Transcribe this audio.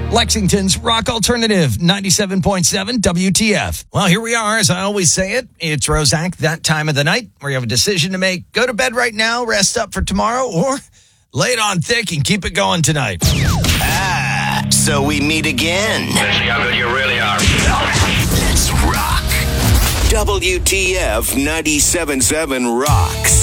Lexington's Rock Alternative, 97.7 WTF. Well, here we are. As I always say it, it's Roszak, that time of the night where you have a decision to make. Go to bed right now, rest up for tomorrow, or lay it on thick and keep it going tonight. So we meet again. Let's see how good you really are. Let's rock. WTF 97.7 rocks.